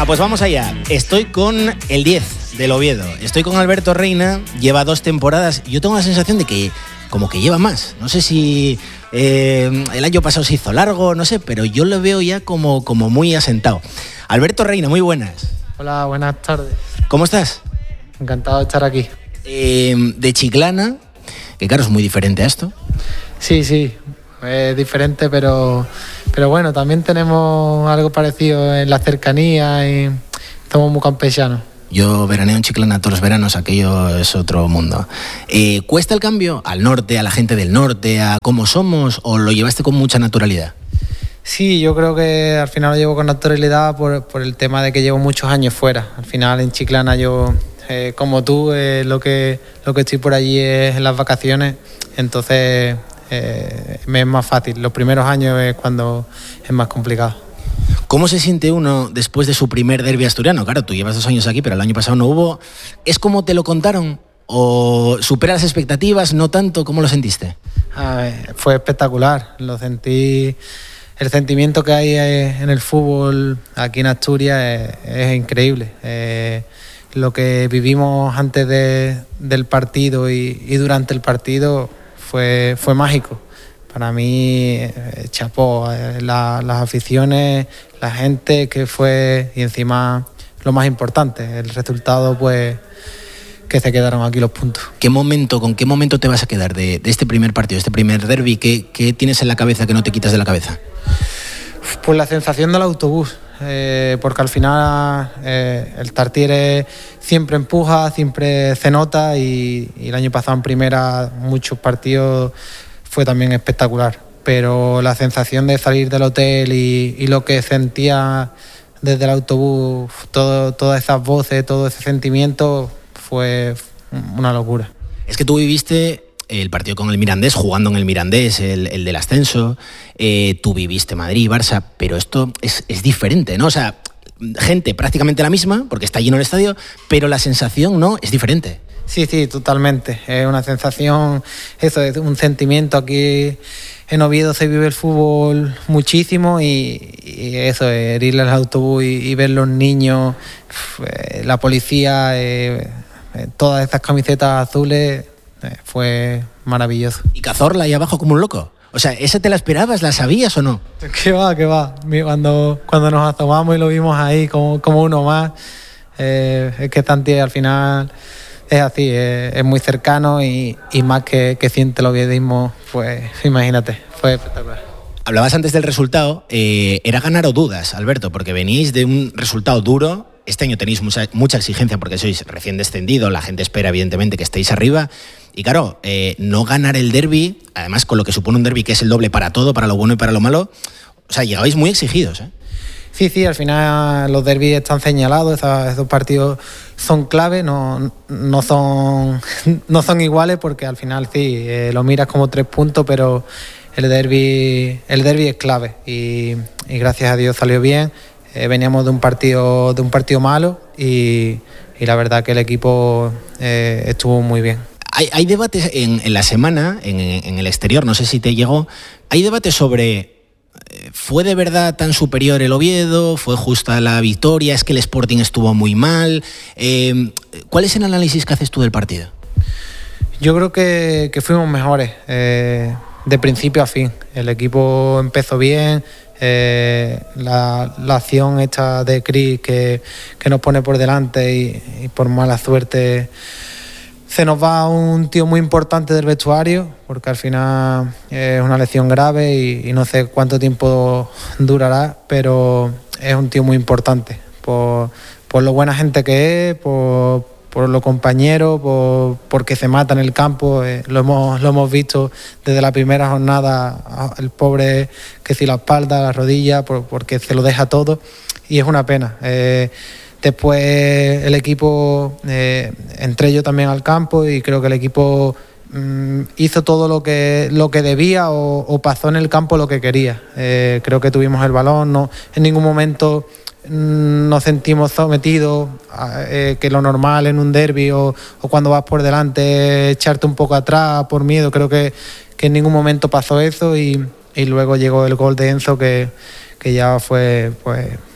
Venga, pues vamos allá. Estoy con el 10 del Oviedo. Estoy con Alberto Reina, lleva 2 temporadas. Yo tengo la sensación de que como que lleva más. No sé si el año pasado se hizo largo, no sé, pero yo lo veo ya como muy asentado. Alberto Reina, muy buenas. Hola, buenas tardes. ¿Cómo estás? Encantado de estar aquí. De Chiclana, que claro, es muy diferente a esto. Sí, es diferente, pero bueno, también tenemos algo parecido en la cercanía y somos muy campechanos. Yo veraneo en Chiclana todos los veranos, aquello es otro mundo. ¿Cuesta el cambio al norte, a la gente del norte, a cómo somos, o lo llevaste con mucha naturalidad? Sí, yo creo que al final lo llevo con naturalidad por el tema de que llevo muchos años fuera. Al final en Chiclana yo, como tú, lo que estoy por allí es en las vacaciones, entonces me es más fácil. Los primeros años es cuando es más complicado. ¿Cómo se siente uno después de su primer derbi asturiano? Claro, tú llevas 2 años aquí, pero el año pasado no hubo. ¿Es como te lo contaron? ¿O supera las expectativas? ¿No tanto? ¿Cómo lo sentiste? Fue espectacular. Lo sentí. El sentimiento que hay en el fútbol aquí en Asturias es increíble. Lo que vivimos antes del partido y durante el partido fue mágico. Para mí, chapó, las aficiones, la gente que fue, y encima lo más importante, el resultado, pues que se quedaron aquí los puntos. ¿Con qué momento te vas a quedar de este primer partido, de este primer derbi? ¿Qué tienes en la cabeza que no te quitas de la cabeza? Pues la sensación del autobús, porque al final el Tartiere siempre empuja, siempre se nota y el año pasado en primera muchos partidos fue también espectacular, pero la sensación de salir del hotel y lo que sentía desde el autobús, todas esas voces, todo ese sentimiento fue una locura. Es que tú viviste el partido con el Mirandés, jugando en el Mirandés, el del ascenso, tú viviste Madrid, Barça, pero esto es diferente, ¿no? O sea, gente prácticamente la misma, porque está lleno el estadio, pero la sensación, ¿no?, es diferente. Sí, totalmente. Es una sensación, eso es un sentimiento. Aquí en Oviedo se vive el fútbol muchísimo y eso, ir al autobús y ver los niños, la policía, todas estas camisetas azules, fue maravilloso. ¿Y Cazorla ahí abajo como un loco? O sea, ¿esa te la esperabas? ¿La sabías o no? ¿Qué va? Cuando nos asomamos y lo vimos ahí como uno más, es que Santi al final es así, es muy cercano y más que siente el oviedismo, pues imagínate, fue espectacular. Hablabas antes del resultado, ¿era ganar o dudas, Alberto? Porque venís de un resultado duro, este año tenéis mucha exigencia porque sois recién descendido, la gente espera evidentemente que estéis arriba, y claro, no ganar el derbi, además con lo que supone un derbi que es el doble para todo, para lo bueno y para lo malo, o sea, llegabais muy exigidos, ¿eh? Sí, al final los derbis están señalados, esos partidos son clave, no son iguales porque al final sí, lo miras como 3 puntos, pero el derbi es clave y gracias a Dios salió bien. Veníamos de un partido malo y la verdad que el equipo estuvo muy bien. Hay debates en la semana, en el exterior, no sé si te llegó, hay debates sobre ¿fue de verdad tan superior el Oviedo? ¿Fue justa la victoria? ¿Es que el Sporting estuvo muy mal? ¿Cuál es el análisis que haces tú del partido? Yo creo que fuimos mejores de principio a fin. El equipo empezó bien. La acción esta de Chris que nos pone por delante y por mala suerte se nos va un tío muy importante del vestuario, porque al final es una lesión grave y no sé cuánto tiempo durará, pero es un tío muy importante por lo buena gente que es, por los compañeros, porque se mata en el campo. Lo hemos visto desde la primera jornada, el pobre que si la espalda, la rodilla, porque se lo deja todo y es una pena. Después el equipo, entré yo también al campo y creo que el equipo hizo todo lo que debía o pasó en el campo lo que quería. Creo que tuvimos el balón, no, en ningún momento nos sentimos sometidos, que lo normal en un derbi o cuando vas por delante echarte un poco atrás por miedo. Creo que en ningún momento pasó eso y luego llegó el gol de Enzo que ya fue pues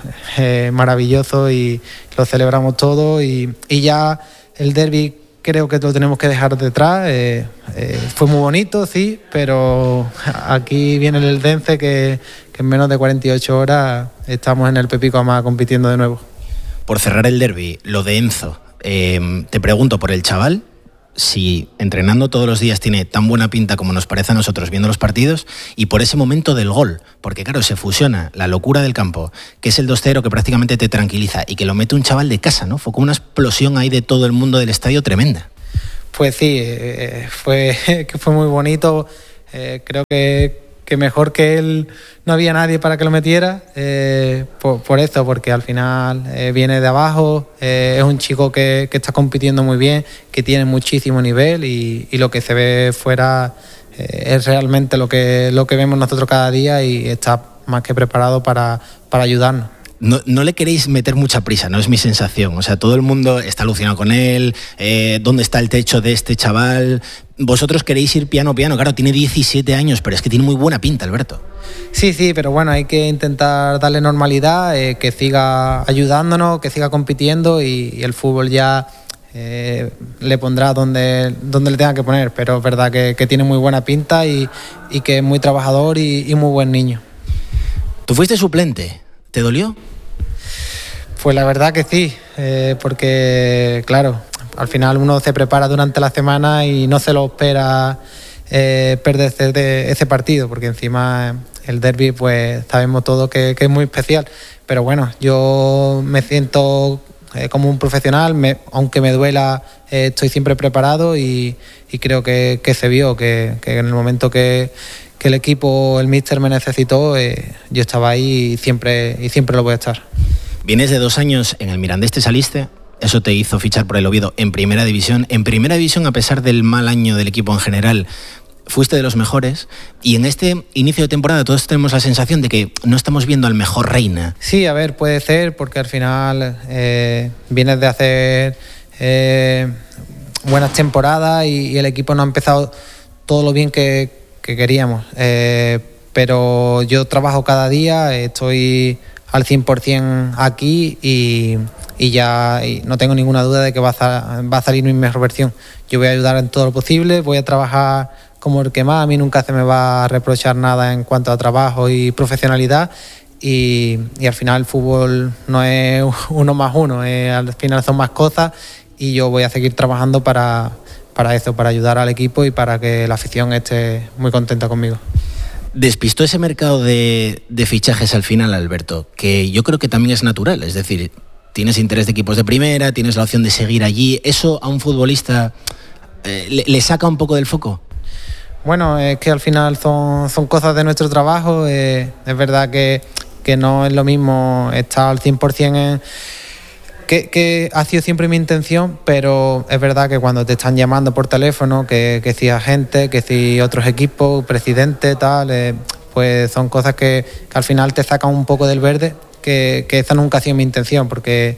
maravilloso y lo celebramos todo y ya el derbi creo que lo tenemos que dejar detrás. Fue muy bonito, sí, pero aquí viene el Eldense que en menos de 48 horas estamos en el Pepico Amá compitiendo de nuevo. Por cerrar el derbi, lo de Enzo, te pregunto por el chaval, si entrenando todos los días tiene tan buena pinta como nos parece a nosotros viendo los partidos, y por ese momento del gol, porque claro, se fusiona la locura del campo, que es el 2-0 que prácticamente te tranquiliza, y que lo mete un chaval de casa, ¿no? Fue como una explosión ahí de todo el mundo del estadio tremenda. Pues sí, fue muy bonito. Creo que mejor que él no había nadie para que lo metiera, por eso, porque al final viene de abajo, es un chico que está compitiendo muy bien, que tiene muchísimo nivel y lo que se ve fuera es realmente lo que vemos nosotros cada día y está más que preparado para ayudarnos. No le queréis meter mucha prisa, no es mi sensación. O sea, todo el mundo está alucinado con él. ¿Dónde está el techo de este chaval? Vosotros queréis ir piano a piano. Claro, tiene 17 años, pero es que tiene muy buena pinta, Alberto. Sí, pero bueno, hay que intentar darle normalidad, que siga ayudándonos, que siga compitiendo y el fútbol ya le pondrá donde le tenga que poner. Pero es verdad que tiene muy buena pinta y que es muy trabajador y muy buen niño. Tú fuiste suplente. ¿Te dolió? Pues la verdad que sí, porque claro, al final uno se prepara durante la semana y no se lo espera perderse de ese partido, porque encima el derbi pues sabemos todos que es muy especial, pero bueno, yo me siento como un profesional, aunque me duela, estoy siempre preparado y creo que se vio que en el momento que el equipo, el míster me necesitó, yo estaba ahí y siempre lo voy a estar. Vienes de 2 años, en el Mirandés te saliste, eso te hizo fichar por el Oviedo en Primera División. En Primera División, a pesar del mal año del equipo en general, fuiste de los mejores y en este inicio de temporada todos tenemos la sensación de que no estamos viendo al mejor Reina. Sí, a ver, puede ser porque al final vienes de hacer buenas temporadas y el equipo no ha empezado todo lo bien que queríamos, pero yo trabajo cada día, estoy al 100% aquí y no tengo ninguna duda de que va a salir mi mejor versión. Yo voy a ayudar en todo lo posible, voy a trabajar como el que más, a mí nunca se me va a reprochar nada en cuanto a trabajo y profesionalidad y al final el fútbol no es 1 más 1, al final son más cosas y yo voy a seguir trabajando para eso, para ayudar al equipo y para que la afición esté muy contenta conmigo. Despistó ese mercado de fichajes al final, Alberto, que yo creo que también es natural, es decir, tienes interés de equipos de primera, tienes la opción de seguir allí, ¿eso a un futbolista le saca un poco del foco? Bueno, es que al final son cosas de nuestro trabajo, es verdad que no es lo mismo estar al 100% que ha sido siempre mi intención, pero es verdad que cuando te están llamando por teléfono, que si agente, que si otros equipos, presidente, tal, pues son cosas que al final te sacan un poco del verde, que esa nunca ha sido mi intención, porque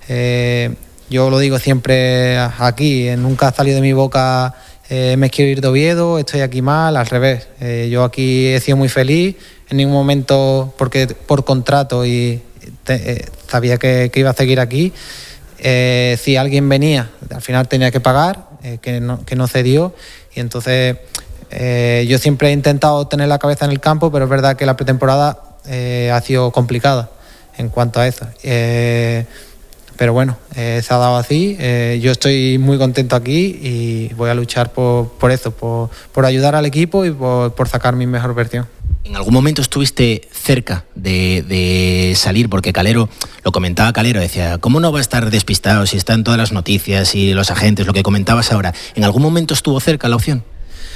yo lo digo siempre aquí, nunca ha salido de mi boca me quiero ir de Oviedo, estoy aquí mal, al revés. Yo aquí he sido muy feliz, en ningún momento, porque por contrato y sabía que iba a seguir aquí. Si alguien venía, al final tenía que pagar, que no se dio. Y entonces yo siempre he intentado tener la cabeza en el campo, pero es verdad que la pretemporada ha sido complicada en cuanto a eso. Pero bueno, se ha dado así. Yo estoy muy contento aquí y voy a luchar por eso, por ayudar al equipo y por sacar mi mejor versión. ¿En algún momento estuviste cerca de salir? Porque Calero, lo comentaba Calero, decía, ¿cómo no va a estar despistado si está en todas las noticias y los agentes, lo que comentabas ahora? ¿En algún momento estuvo cerca la opción?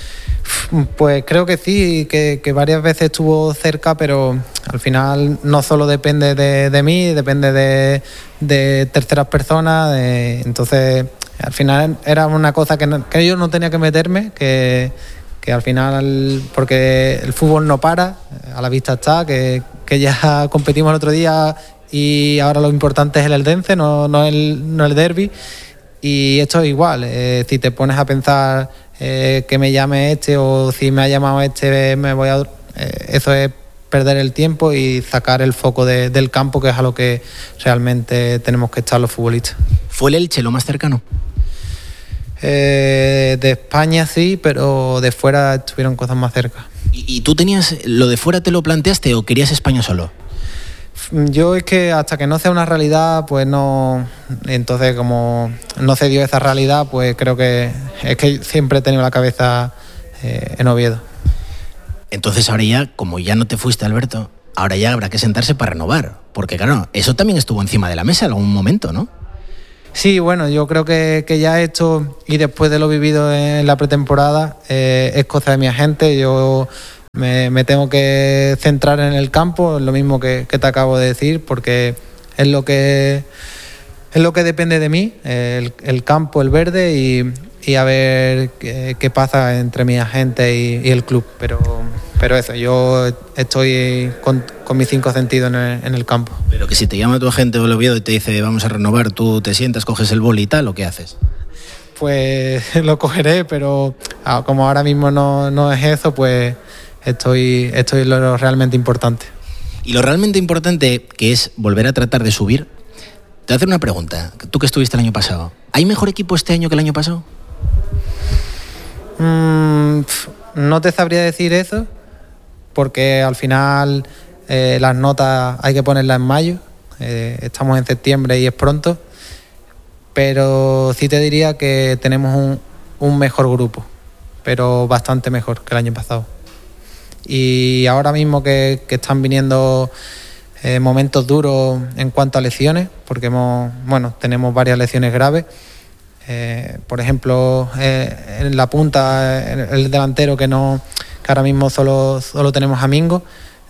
Pues creo que sí, que varias veces estuvo cerca, pero al final no solo depende de mí, depende de terceras personas, entonces al final era una cosa que yo no tenía que meterme, que al final, porque el fútbol no para, a la vista está, que ya competimos el otro día y ahora lo importante es el Eldense, no el derbi, y esto es igual, si te pones a pensar que me llame este o si me ha llamado este me voy a... eso es perder el tiempo y sacar el foco del campo, que es a lo que realmente tenemos que estar los futbolistas. ¿Fue el Elche lo más cercano? De España sí, pero de fuera estuvieron cosas más cerca. ¿Y tú tenías lo de fuera, te lo planteaste o querías España solo? Yo es que hasta que no sea una realidad, pues no. Entonces, como no se dio esa realidad, pues creo que es que siempre he tenido la cabeza en Oviedo. Entonces ahora ya, como ya no te fuiste, Alberto, ahora ya habrá que sentarse para renovar, porque claro, eso también estuvo encima de la mesa en algún momento, ¿no? Sí, bueno, yo creo que ya esto, y después de lo vivido en la pretemporada, es cosa de mi agente. Yo me tengo que centrar en el campo, lo mismo que te acabo de decir, porque es lo que depende de mí, el campo, el verde, y a ver qué pasa entre mi agente y el club. Pero eso, yo estoy con mis 5 sentidos en el campo. Pero que si te llama tu agente o el Oviedo y te dice vamos a renovar, tú te sientas, coges el boli y tal, ¿o qué haces? Pues lo cogeré, pero como ahora mismo no es eso, pues estoy lo realmente importante. Y lo realmente importante, que es volver a tratar de subir, te voy a hacer una pregunta. Tú que estuviste el año pasado, ¿hay mejor equipo este año que el año pasado? No te sabría decir eso, porque al final las notas hay que ponerlas en mayo. Estamos en septiembre y es pronto, pero sí te diría que tenemos un mejor grupo, pero bastante mejor que el año pasado. Y ahora mismo que están viniendo momentos duros en cuanto a lesiones, porque tenemos varias lesiones graves. Por ejemplo, en la punta, el delantero que ahora mismo solo tenemos a Mingo.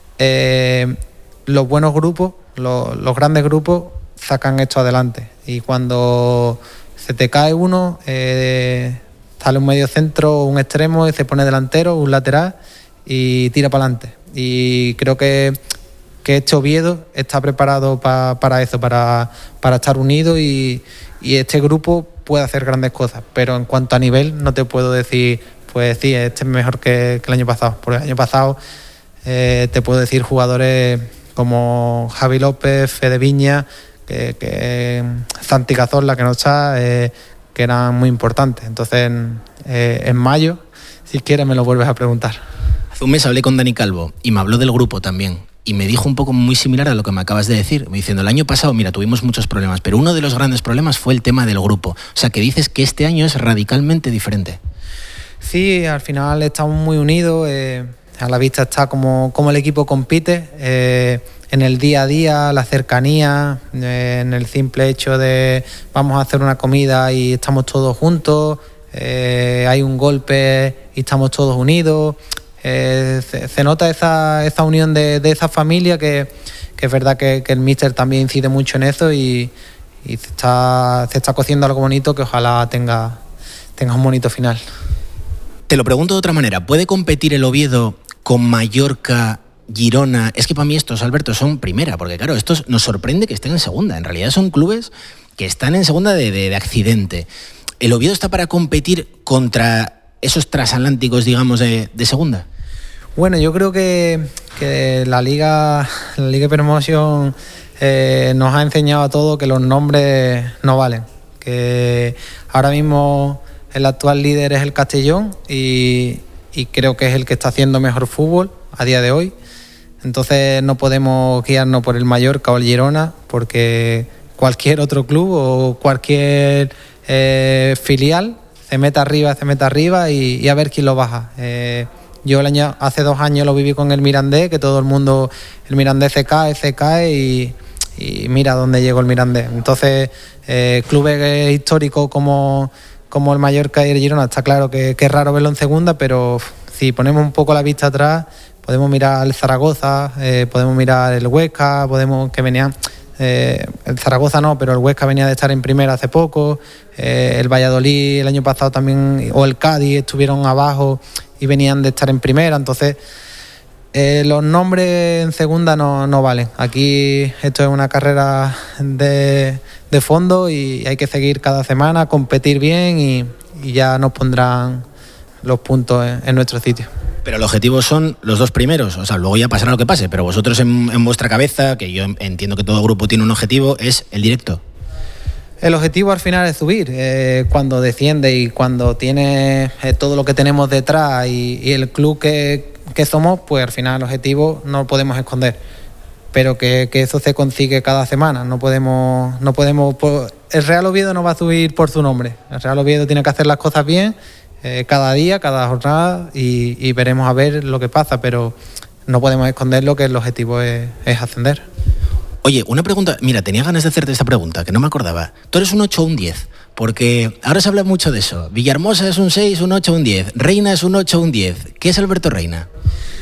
Los buenos grupos, los grandes grupos sacan esto adelante, y cuando se te cae uno, sale un medio centro, un extremo, y se pone delantero, un lateral y tira para adelante. Y creo que este Oviedo está preparado para eso, para estar unido, y este grupo puede hacer grandes cosas, pero en cuanto a nivel no te puedo decir, pues sí, este es mejor que el año pasado. Porque el año pasado te puedo decir jugadores como Javi López, Fede Viña, que Santi Cazorla, que no está, que eran muy importantes. Entonces en mayo, si quieres, me lo vuelves a preguntar. Hace un mes hablé con Dani Calvo y me habló del grupo también. Y me dijo un poco muy similar a lo que me acabas de decir, diciendo, el año pasado, mira, tuvimos muchos problemas, pero uno de los grandes problemas fue el tema del grupo. O sea, que dices que este año es radicalmente diferente. Sí, al final estamos muy unidos, a la vista está como el equipo compite, en el día a día, la cercanía, en el simple hecho de vamos a hacer una comida y estamos todos juntos, hay un golpe y estamos todos unidos. Se nota esa unión de esa familia, que es verdad que el míster también incide mucho en eso, y se está cociendo algo bonito que ojalá tenga un bonito final. Te lo pregunto de otra manera, ¿puede competir el Oviedo con Mallorca, Girona? Es que para mí estos, Alberto, son primera, porque claro, estos nos sorprende que estén en segunda. En realidad son clubes que están en segunda de accidente. ¿El Oviedo está para competir contra esos transatlánticos, digamos, de segunda? Bueno, yo creo que la Liga Promotion nos ha enseñado a todos que los nombres no valen, que ahora mismo el actual líder es el Castellón, y creo que es el que está haciendo mejor fútbol a día de hoy. Entonces no podemos guiarnos por el Mallorca o el Girona, porque cualquier otro club o cualquier filial se mete arriba y a ver quién lo baja. Yo hace 2 años lo viví con el Mirandés, que todo el mundo, el Mirandés se cae y mira dónde llegó el Mirandés. Entonces, clubes históricos como el Mallorca y el Girona, está claro que es raro verlo en segunda, pero si ponemos un poco la vista atrás, podemos mirar el Zaragoza, podemos mirar el Huesca, que venían... el Zaragoza no, pero el Huesca venía de estar en primera hace poco, el Valladolid el año pasado también, o el Cádiz, estuvieron abajo y venían de estar en primera. Entonces los nombres en segunda no valen. Aquí esto es una carrera de fondo, y hay que seguir cada semana, competir bien, y ya nos pondrán los puntos en nuestro sitio. Pero el objetivo son los 2 primeros, o sea, luego ya pasará lo que pase, pero vosotros en vuestra cabeza, que yo entiendo que todo grupo tiene un objetivo, es el directo. El objetivo al final es subir. Cuando desciende y cuando tiene todo lo que tenemos detrás y el club que somos, pues al final el objetivo no lo podemos esconder. Pero que eso se consigue cada semana. No podemos. El Real Oviedo no va a subir por su nombre. El Real Oviedo tiene que hacer las cosas bien cada día, cada jornada y veremos a ver lo que pasa, pero no podemos esconder lo que el objetivo es ascender. Oye, una pregunta, mira, tenía ganas de hacerte esta pregunta, que no me acordaba. ¿Tú eres un 8 o un 10? Porque ahora se habla mucho de eso. Villahermosa es un 6, un 8 o un 10. Reina es un 8 o un 10. ¿Qué es Alberto Reina?